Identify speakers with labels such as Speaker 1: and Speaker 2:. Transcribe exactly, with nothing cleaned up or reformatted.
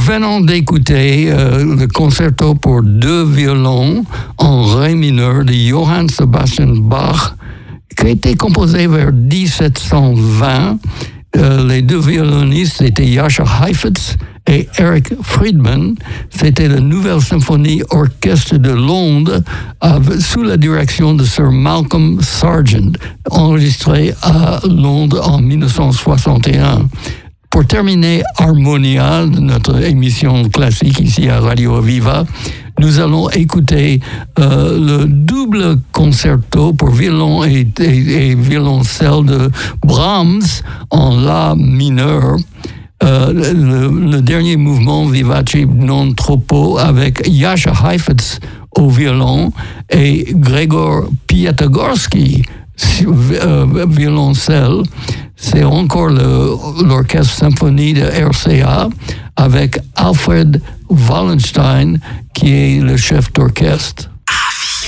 Speaker 1: venons d'écouter euh, le concerto pour deux violons en ré mineur de Johann Sebastian Bach, qui a été composé vers dix-sept cent vingt. Euh, les deux violonistes étaient Jascha Heifetz et Eric Friedman. C'était la Nouvelle Symphonie Orchestre de Londres avec, sous la direction de Sir Malcolm Sargent, enregistré à Londres en dix-neuf cent soixante et un. Pour terminer Harmonia, notre émission classique ici à Radio Aviva, nous allons écouter euh, le double concerto pour violon et, et, et violoncelle de Brahms en La mineur. Euh, le, le dernier mouvement Vivace non troppo avec Jascha Heifetz au violon et Gregor Piatigorsky euh, violoncelle. C'est encore le, l'orchestre symphonie de R C A avec Alfred Wallenstein qui est le chef d'orchestre.